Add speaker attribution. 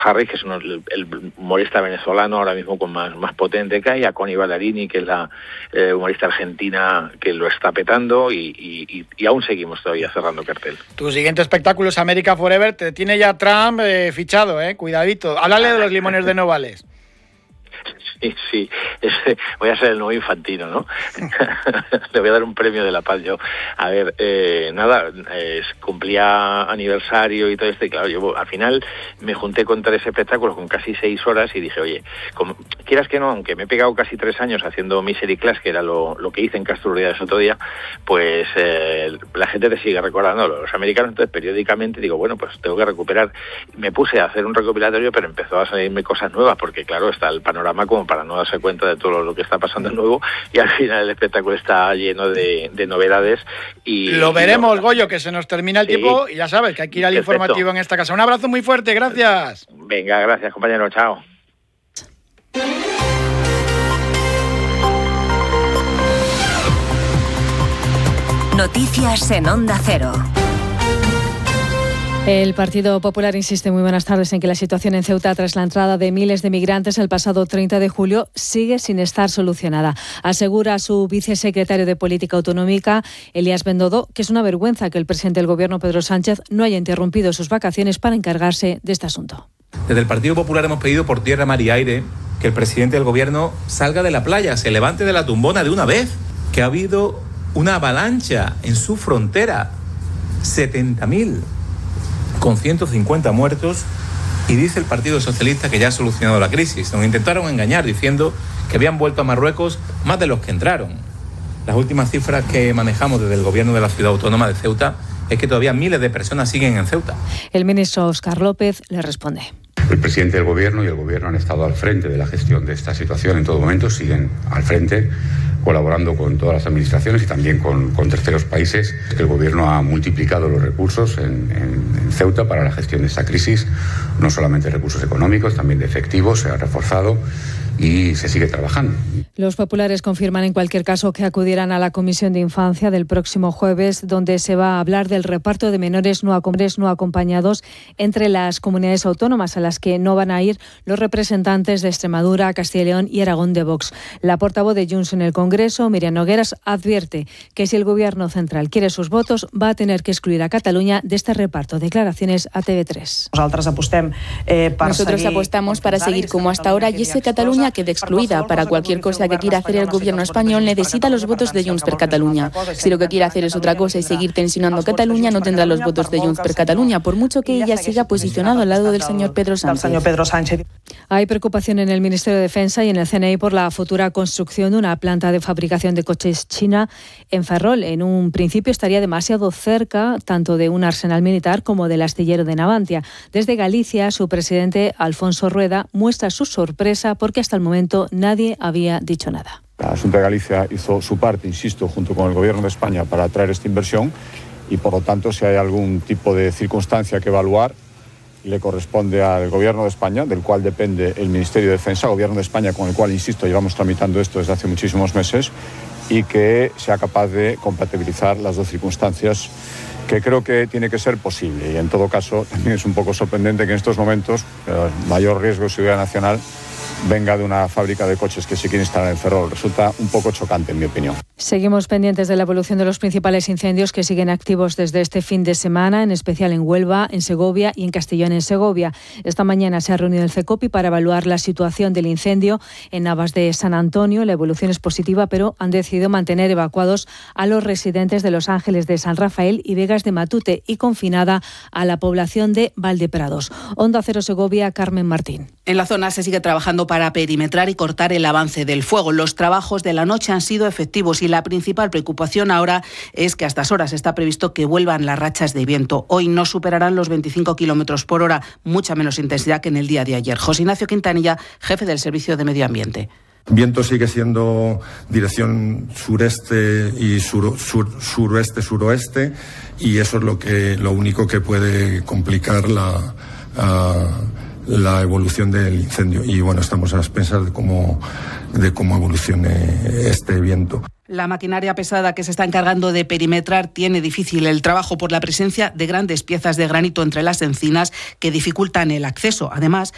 Speaker 1: Harris, que es el humorista venezolano ahora mismo con más potente que hay, a Connie Ballarini, que es la humorista argentina que lo está petando, y aún seguimos todavía cerrando cartel.
Speaker 2: Tu siguiente espectáculo es America Forever, te tiene ya Trump fichado, cuidadito. Háblale de los limones de Novales.
Speaker 1: Sí, voy a ser el nuevo Infantino, ¿no? Le voy a dar un premio de la paz yo. A ver, cumplía aniversario y todo esto, y claro, yo al final me junté con 3 espectáculos con casi 6 horas y dije, oye, quieras que no, aunque me he pegado casi 3 años haciendo Misery Class, que era lo que hice en Castro Urdiales otro día, pues la gente te sigue recordando, los americanos. Entonces periódicamente digo, bueno, pues tengo que recuperar. Me puse a hacer un recopilatorio, pero empezó a salirme cosas nuevas, porque claro, está el panorama como para no darse cuenta de todo lo que está pasando de nuevo, y al final el espectáculo está lleno de novedades. Y
Speaker 2: lo veremos, Goyo, que se nos termina el tiempo, y ya sabes que hay que ir al informativo en esta casa. Un abrazo muy fuerte, gracias.
Speaker 1: Venga, gracias, compañero, chao.
Speaker 3: Noticias en Onda Cero.
Speaker 4: El Partido Popular insiste, muy buenas tardes, en que la situación en Ceuta tras la entrada de miles de migrantes el pasado 30 de julio sigue sin estar solucionada. Asegura su vicesecretario de Política Autonómica, Elías Bendodo, que es una vergüenza que el presidente del Gobierno, Pedro Sánchez, no haya interrumpido sus vacaciones para encargarse de este asunto.
Speaker 5: Desde el Partido Popular hemos pedido por tierra, mar y aire que el presidente del Gobierno salga de la playa, se levante de la tumbona de una vez, que ha habido una avalancha en su frontera, 70.000. con 150 muertos, y dice el Partido Socialista que ya ha solucionado la crisis. Nos intentaron engañar diciendo que habían vuelto a Marruecos más de los que entraron. Las últimas cifras que manejamos desde el Gobierno de la Ciudad Autónoma de Ceuta es que todavía miles de personas siguen en Ceuta.
Speaker 4: El ministro Óscar López le responde.
Speaker 6: El presidente del Gobierno y el Gobierno han estado al frente de la gestión de esta situación en todo momento, siguen al frente, colaborando con todas las administraciones y también con terceros países. El Gobierno ha multiplicado los recursos en Ceuta para la gestión de esta crisis, no solamente recursos económicos, también de efectivos, se ha reforzado y se sigue trabajando.
Speaker 4: Los populares confirman en cualquier caso que acudirán a la Comisión de Infancia del próximo jueves, donde se va a hablar del reparto de menores no acompañados entre las comunidades autónomas, a las que no van a ir los representantes de Extremadura, Castilla y León y Aragón de Vox. La portavoz de Junts en el Congreso, Míriam Nogueras, advierte que si el Gobierno central quiere sus votos, va a tener que excluir a Cataluña de este reparto. Declaraciones a TV3.
Speaker 7: Nosotros apostamos para seguir como hasta ahora, y es que Cataluña quede excluida. Para cualquier cosa que quiera hacer el Gobierno español necesita los votos de Junts per Catalunya. Si lo que quiere hacer es otra cosa y seguir tensionando Cataluña, no tendrá los votos de Junts per Catalunya, por mucho que ella siga posicionado al lado del señor Pedro Sánchez.
Speaker 4: Hay preocupación en el Ministerio de Defensa y en el CNI por la futura construcción de una planta de fabricación de coches china en Ferrol. En un principio estaría demasiado cerca tanto de un arsenal militar como del astillero de Navantia. Desde Galicia, su presidente, Alfonso Rueda, muestra su sorpresa porque hasta el momento nadie había dicho nada.
Speaker 8: La Xunta de Galicia hizo su parte, insisto, junto con el Gobierno de España para atraer esta inversión, y por lo tanto, si hay algún tipo de circunstancia que evaluar, le corresponde al Gobierno de España, del cual depende el Ministerio de Defensa, Gobierno de España con el cual, insisto, llevamos tramitando esto desde hace muchísimos meses, y que sea capaz de compatibilizar las dos circunstancias, que creo que tiene que ser posible. Y en todo caso, también es un poco sorprendente que en estos momentos el mayor riesgo de seguridad nacional venga de una fábrica de coches que se quiere instalar en Ferrol. Resulta un poco chocante, en mi opinión.
Speaker 4: Seguimos pendientes de la evolución de los principales incendios que siguen activos desde este fin de semana, en especial en Huelva, en Segovia y en Castellón en Segovia. Esta mañana se ha reunido el CECOPI para evaluar la situación del incendio en Navas de San Antonio. La evolución es positiva, pero han decidido mantener evacuados a los residentes de Los Ángeles de San Rafael y Vegas de Matute, y confinada a la población de Valdeprados. Onda Cero Segovia, Carmen Martín.
Speaker 9: En la zona se sigue trabajando para perimetrar y cortar el avance del fuego. Los trabajos de la noche han sido efectivos y la principal preocupación ahora es que a estas horas está previsto que vuelvan las rachas de viento. Hoy no superarán los 25 kilómetros por hora, mucha menos intensidad que en el día de ayer. José Ignacio Quintanilla, jefe del Servicio de Medio Ambiente.
Speaker 10: Viento sigue siendo dirección sureste y suroeste, y eso es lo único que puede complicar la evolución del incendio. Y bueno, estamos a expensas de cómo evolucione este viento.
Speaker 9: La maquinaria pesada que se está encargando de perimetrar tiene difícil el trabajo por la presencia de grandes piezas de granito entre las encinas que dificultan el acceso. Además,